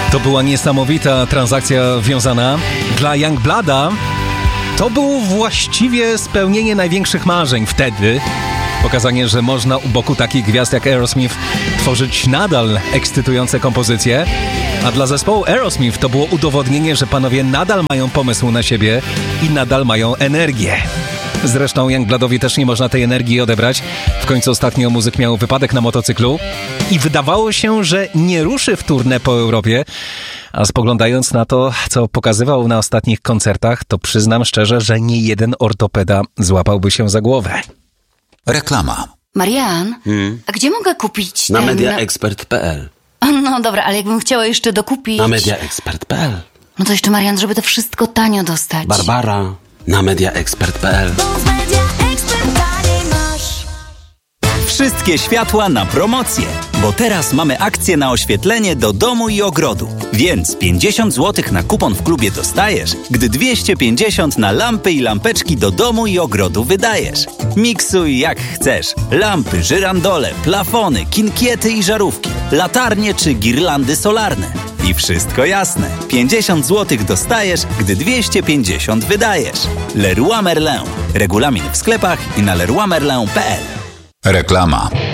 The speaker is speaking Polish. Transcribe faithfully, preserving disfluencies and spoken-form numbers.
To była niesamowita transakcja wiązana. Dla Youngblooda to było właściwie spełnienie największych marzeń wtedy. Pokazanie, że można u boku takich gwiazd jak Aerosmith tworzyć nadal ekscytujące kompozycje. A dla zespołu Aerosmith to było udowodnienie, że panowie nadal mają pomysł na siebie i nadal mają energię. Zresztą Youngbloodowi też nie można tej energii odebrać. W końcu ostatnio muzyk miał wypadek na motocyklu i wydawało się, że nie ruszy w tournée po Europie. A spoglądając na to, co pokazywał na ostatnich koncertach, to przyznam szczerze, że nie jeden ortopeda złapałby się za głowę. Reklama. Marian, Hmm? a gdzie mogę kupić Na ten... mediaexpert kropka p l. No dobra, ale jakbym chciała jeszcze dokupić... Na mediaexpert kropka p l. No to jeszcze, Marian, żeby to wszystko tanio dostać. Barbara. Na mediaexpert kropka p l. Wszystkie światła na promocję, bo teraz mamy akcję na oświetlenie do domu i ogrodu. Więc pięćdziesiąt złotych na kupon w klubie dostajesz, gdy dwieście pięćdziesiąt na lampy i lampeczki do domu i ogrodu wydajesz. Miksuj jak chcesz. Lampy, żyrandole, plafony, kinkiety i żarówki, latarnie czy girlandy solarne. I wszystko jasne. pięćdziesiąt złotych dostajesz, gdy dwieście pięćdziesiąt wydajesz. Leroy Merlin. Regulamin w sklepach i na leroy merlin kropka p l. Reklama.